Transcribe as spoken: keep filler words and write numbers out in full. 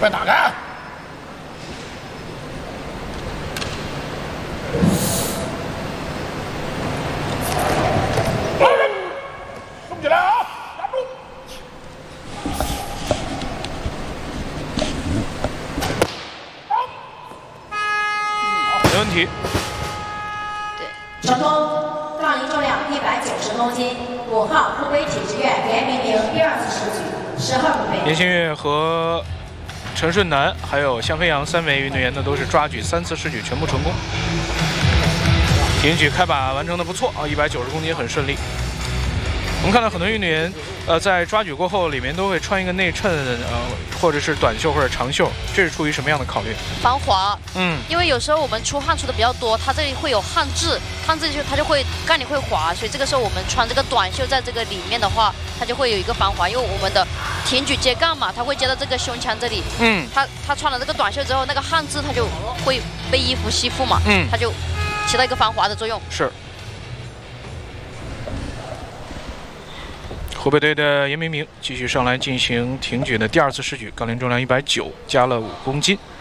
快打开！动起来啊！压住！ 没问题。 对，成功，杠铃重量一百九十公斤，五号湖北体制院严明明第二次试举，十号准备。 严新月和陈顺南还有向飞扬三位运动员呢，都是抓举三次试举全部成功。挺举开把完成的不错啊，一百九十公斤很顺利。我们看到很多运动员，呃，在抓举过后，里面都会穿一个内衬，呃，或者是短袖或者长袖，这是出于什么样的考虑？ 防滑。 嗯， 因为有时候我们出汗出的比较多，它这里会有汗渍，汗渍就它就会杠铃会滑，所以这个时候我们穿这个短袖在这个里面的话，它就会有一个防滑，因为我们的挺举接杠嘛，它会接到这个胸腔这里。嗯，它它穿了这个短袖之后，那个汗渍它就会被衣服吸附嘛，嗯，它就起到一个防滑的作用。 是。湖北队的严明明继续上来进行挺举的第二次试举，杠铃重量一百九，加了五公斤。